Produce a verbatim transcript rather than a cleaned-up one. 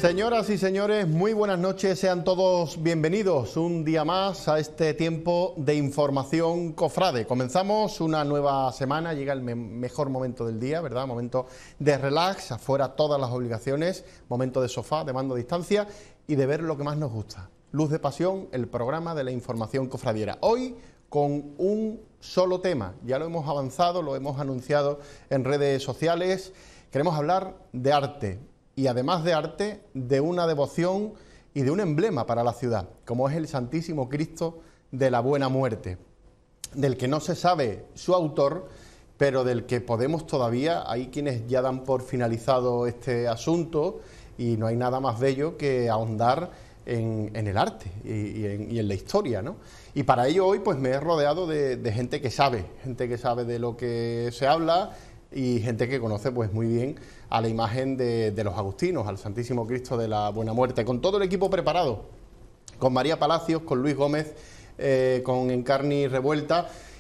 Señoras y señores, muy buenas noches, sean todos bienvenidos un día más a este tiempo de información cofrade. Comenzamos una nueva semana, llega el me mejor momento del día, ¿verdad? Momento de relax, afuera todas las obligaciones, momento de sofá, de mando a distancia y de ver lo que más nos gusta. Luz de Pasión, el programa de la información cofradiera. Hoy con un solo tema, ya lo hemos avanzado, lo hemos anunciado en redes sociales, queremos hablar de arte. Y además de arte, de una devoción y de un emblema para la ciudad, como es el Santísimo Cristo de la Buena Muerte, del que no se sabe su autor, pero del que podemos todavía, hay quienes ya dan por finalizado este asunto y no hay nada más bello que ahondar en, en el arte y, y, en, y en la historia, ¿no? Y para ello hoy pues me he rodeado de, de gente que sabe, gente que sabe de lo que se habla y gente que conoce pues muy bien a la imagen de, de los agustinos, al Santísimo Cristo de la Buena Muerte, con todo el equipo preparado, con María Palacios, con Luis Gómez, eh, con Encarni Revuelta,